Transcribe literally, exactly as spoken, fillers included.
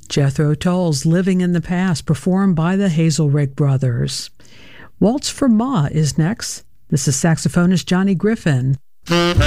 Jethro Tull's Living in the Past, performed by the Hazelrig Brothers. Waltz for Ma is next. This is saxophonist Johnny Griffin.